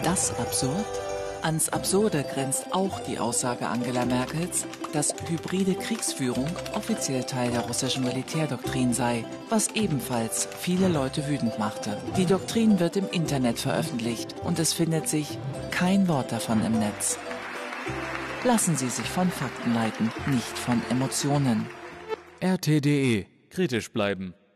das absurd? Ans Absurde grenzt auch die Aussage Angela Merkels, dass hybride Kriegsführung offiziell Teil der russischen Militärdoktrin sei, was ebenfalls viele Leute wütend machte. Die Doktrin wird im Internet veröffentlicht und es findet sich kein Wort davon im Netz. Lassen Sie sich von Fakten leiten, nicht von Emotionen. RT.de. Kritisch bleiben.